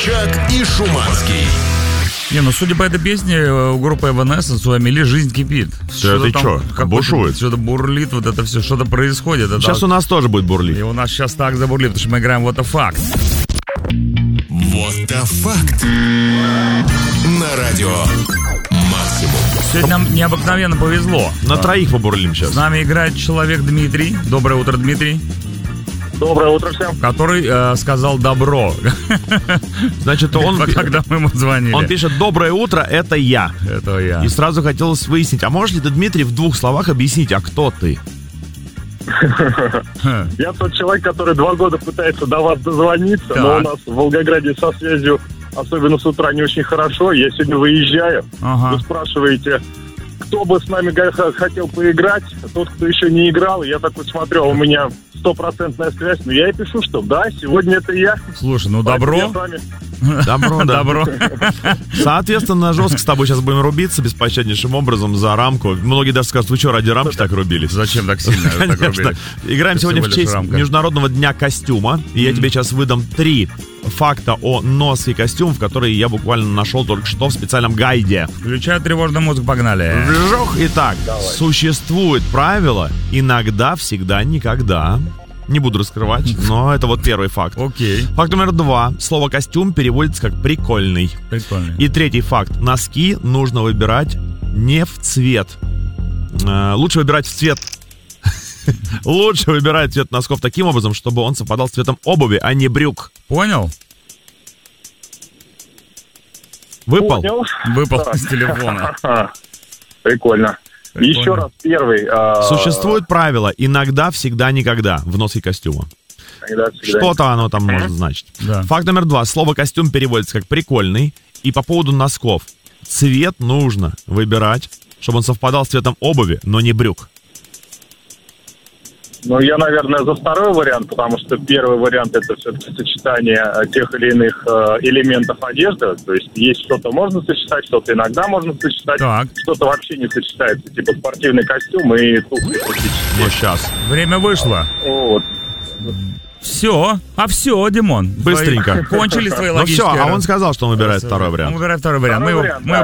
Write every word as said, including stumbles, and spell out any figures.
Собчак и Шуманский. Не, ну судя по этой песне, у группы Evanescence, у Амели жизнь кипит. Все, ты что, бушует? Что-то бурлит, вот это все, что-то происходит. Это сейчас у нас тоже будет бурлить. И у нас сейчас так забурлит, потому что мы играем What the Fact. What the Fact на радио Максимум. Сегодня нам необыкновенно повезло. На троих побурлим сейчас. С нами играет человек Дмитрий. Доброе утро, Дмитрий. Доброе утро всем. Который э, сказал добро. Значит, он, когда мы ему звонили. Он пишет: доброе утро, это я. Это я. И сразу хотелось выяснить, а можешь ли ты, Дмитрий, в двух словах объяснить, а кто ты? Я тот человек, который два года пытается до вас дозвониться, но у нас в Волгограде со связью, особенно с утра, не очень хорошо. Я сегодня выезжаю. Вы спрашиваете, кто бы с нами хотел поиграть, тот, кто еще не играл. Я такой смотрю, у меня стопроцентная связь, но я и пишу, что да, сегодня это я. Слушай, ну добро. Добро, да. Добро. Соответственно, жестко с тобой сейчас будем рубиться беспощаднейшим образом за рамку. Многие даже скажут: вы что, ради рамки так рубились? Зачем так сильно так рубились? Играем сегодня в честь Международного дня костюма. И я тебе сейчас выдам три факта о носке костюмов, которые я буквально нашел только что в специальном гайде. Включаю тревожный мозг, погнали. Итак, существует правило иногда, всегда, никогда. Не буду раскрывать, но это вот первый факт. Окей. Факт номер два. Слово «костюм» переводится как «прикольный». Прикольный. И третий факт. Носки нужно выбирать не в цвет. Э, лучше выбирать в цвет... Лучше выбирать цвет носков таким образом, чтобы он совпадал с цветом обуви, а не брюк. Понял? Выпал? Понял. Выпал с телефона. Прикольно. Прикольно. Еще раз первый. А... Существует правило иногда, всегда, никогда в носке костюма. Иногда, всегда. Что-то оно там может значить. Да. Факт номер два. Слово «костюм» переводится как «прикольный». И по поводу носков. Цвет нужно выбирать, чтобы он совпадал с цветом обуви, но не брюк. Ну, я, наверное, за второй вариант, потому что первый вариант — это все-таки сочетание тех или иных э, элементов одежды. То есть есть что-то можно сочетать, что-то иногда можно сочетать, так. Что-то вообще не сочетается, типа спортивный костюм и туфли. Ну, сейчас. Время вышло. Вот. Все. А все, Димон. Быстренько. Кончились твои Ну логические... все, а он сказал, что он выбирает второй вариант. Он выбирает второй вариант. Второй мы его, вариант, мы да.